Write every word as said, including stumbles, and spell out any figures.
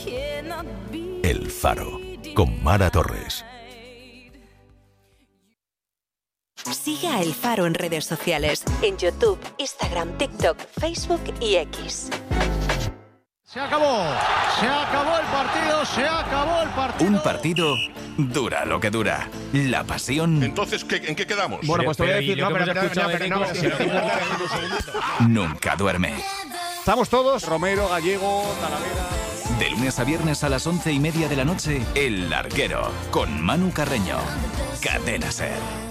El Faro, con Mara Torres. Sigue a El Faro en redes sociales, en YouTube, Instagram, TikTok, Facebook y X. Se acabó, se acabó el partido, se acabó el partido. Un partido dura lo que dura. La pasión. Entonces, ¿qué, ¿en qué quedamos? Bueno, pues te voy a decir, no, pero, pero, pero, pero, no, nunca duerme. Estamos todos, Romero, Gallego, Talavera. De lunes a viernes a las once y media de la noche, El Larguero, con Manu Carreño. Cadena Ser.